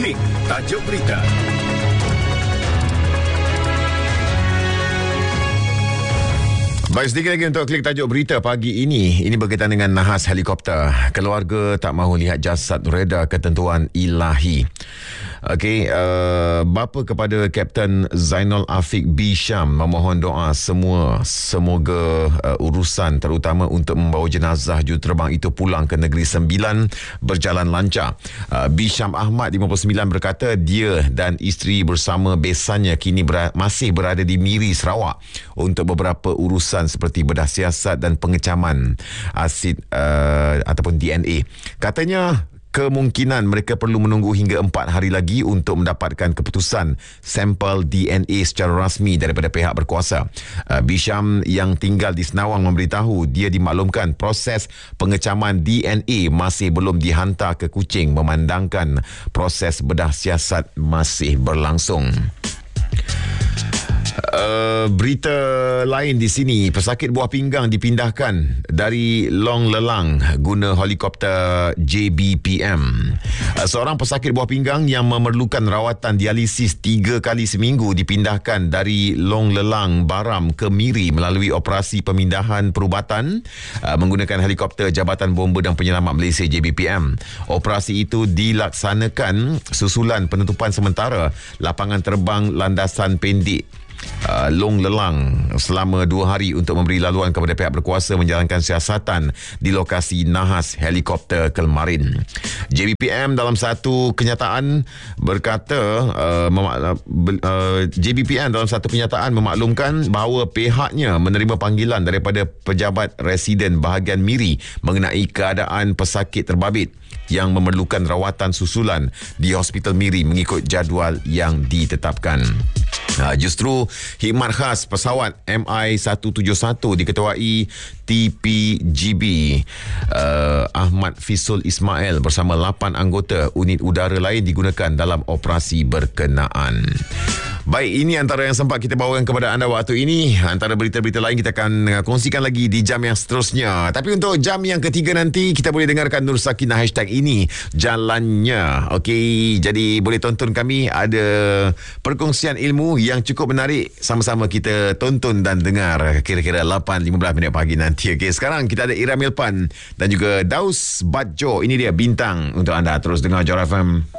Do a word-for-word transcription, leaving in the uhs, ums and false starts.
Klik tajuk berita. Baik, sedikit lagi untuk klik tajuk berita pagi ini. Ini berkaitan dengan nahas helikopter. Keluarga tak mahu lihat jasad reda ketentuan ilahi. Okey, uh, bapa kepada Kapten Zainal Afiq B. Syam memohon doa semua semoga uh, urusan terutama untuk membawa jenazah juruterbang itu pulang ke Negeri Sembilan berjalan lancar. Uh, B. Syam Ahmad lima puluh sembilan berkata dia dan isteri bersama besannya kini ber- masih berada di Miri, Sarawak untuk beberapa urusan seperti bedah siasat dan pengecaman asid uh, ataupun D N A. Katanya kemungkinan mereka perlu menunggu hingga empat hari lagi untuk mendapatkan keputusan sampel D N A secara rasmi daripada pihak berkuasa. Uh, Bisham yang tinggal di Senawang memberitahu dia dimaklumkan proses pengecaman D N A masih belum dihantar ke Kuching memandangkan proses bedah siasat masih berlangsung. Uh, berita lain di sini, pesakit buah pinggang dipindahkan dari Long Lelang guna helikopter J B P M. Uh, seorang pesakit buah pinggang yang memerlukan rawatan dialisis tiga kali seminggu dipindahkan dari Long Lelang Baram ke Miri melalui operasi pemindahan perubatan uh, menggunakan helikopter Jabatan Bomba dan Penyelamat Malaysia J B P M. Operasi itu dilaksanakan susulan penutupan sementara lapangan terbang landasan pendek Uh, Long Lelang selama dua hari untuk memberi laluan kepada pihak berkuasa menjalankan siasatan di lokasi nahas helikopter Kelmarin. J B P M dalam satu kenyataan berkata uh, memak- uh, J B P M dalam satu kenyataan memaklumkan bahawa pihaknya menerima panggilan daripada pejabat residen bahagian Miri mengenai keadaan pesakit terbabit yang memerlukan rawatan susulan di Hospital Miri mengikut jadual yang ditetapkan. Uh, justru khidmat khas pesawat M I seratus tujuh puluh satu diketuai T P G B uh, Ahmad Fisul Ismail bersama lapan anggota unit udara lain digunakan dalam operasi berkenaan. Baik, ini antara yang sempat kita bawakan kepada anda waktu ini. Antara berita-berita lain kita akan kongsikan lagi di jam yang seterusnya. Tapi untuk jam yang ketiga nanti, kita boleh dengarkan Nur Sakinah hashtag ini jalannya. Okey, jadi boleh tonton kami, ada perkongsian ilmu yang cukup menarik. Sama-sama kita tonton dan dengar kira-kira lapan lima belas minit pagi nanti. Okey, sekarang kita ada Ira Milpan dan juga Daus Badjo. Ini dia bintang untuk anda. Terus dengar Johor F M.